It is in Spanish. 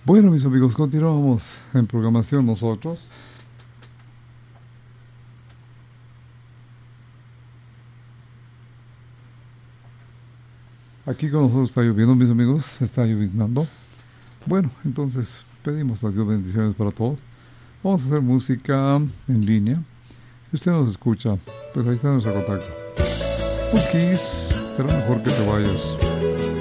Bueno, mis amigos, continuamos en programación nosotros. Aquí con nosotros está lloviendo, mis amigos, está lloviznando. Bueno, entonces pedimos a Dios bendiciones para todos. Vamos a hacer música en línea. Si usted nos escucha, pues ahí está nuestro contacto. Pues Kiss, será mejor que te vayas.